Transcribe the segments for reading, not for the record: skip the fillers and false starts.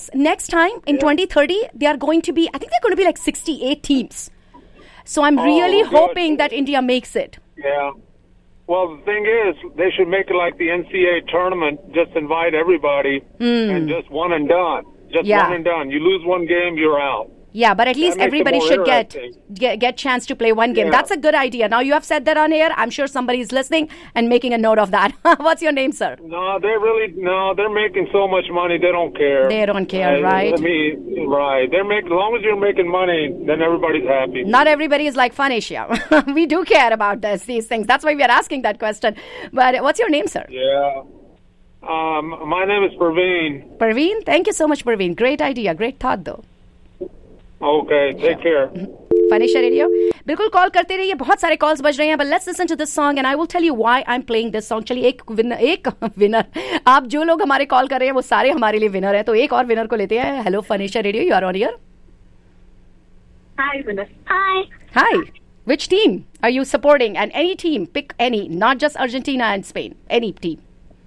Yes, next time in 2030, they are going to be, I think they're going to be like 68 teams. So I'm really hoping that India makes it. Yeah. Well, the thing is, they should make it like the NCAA tournament. Just invite everybody and just one and done. Just one and done. You lose one game, you're out. Yeah, but at least everybody should get chance to play one game. Yeah. That's a good idea. Now you have said that on air. I'm sure somebody is listening and making a note of that. What's your name, sir? No, they're making so much money, they don't care. They don't care, right? Right. As long as you're making money, then everybody's happy. Not everybody is like Fun Asia. We do care about these things. That's why we are asking that question. But what's your name, sir? Yeah. My name is Parveen. Parveen? Thank you so much, Parveen. Great idea. Great thought, though. Okay, take care. Fun Asia Radio. बिल्कुल call करते रहिए. बहुत सारे calls बज रहे हैं. But let's listen to this song and I will tell you why I'm playing this song. चलिए एक विनर. आप जो लोग हमारे कॉल कर रहे हैं वो सारे हमारे लिए विनर है. तो एक और विनर को लेते हैं. Hello Fun Asia Radio, you are on here. Hi, winner. Hi. Hi. Which team are you supporting? And any team, pick any, not just Argentina and Spain. Any team.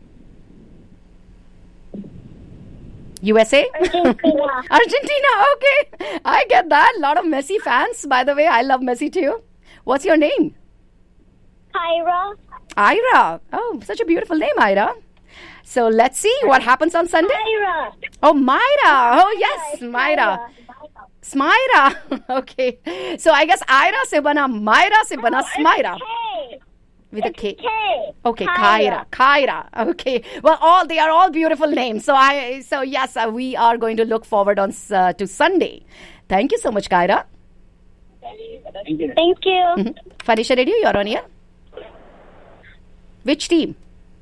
USA? Argentina, okay. I get that. A lot of Messi fans. By the way, I love Messi too. What's your name? Ira. Ira. Oh, such a beautiful name, Ira. So let's see what happens on Sunday. Myra. Oh, Myra. Oh, yes, Myra. Smyra. Okay. So I guess Ira se bana Myra se bana Smyra. With a K. Okay, Kyra. Okay. Well, they are all beautiful names. So yes, we are going to look forward to Sunday. Thank you so much, Kyra. Thank you. Mm-hmm. Fun Asia Radio, you're on here. Which team?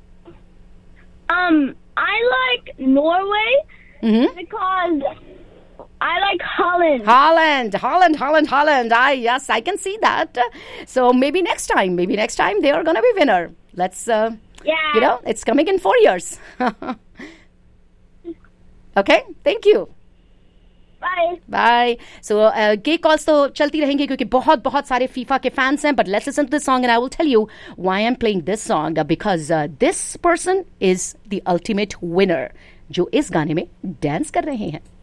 I like Norway because I like Holland. Holland. Yes, I can see that. So maybe next time they are going to be winner. Let's, it's coming in 4 years. Okay, thank you. Bye. So, gay calls तो चलती रहेंगी क्योंकि बहुत सारे FIFA के fans हैं. But let's listen to this song and I will tell you why I'm playing this song. Because this person is the ultimate winner जो इस गाने में dance कर रहे हैं.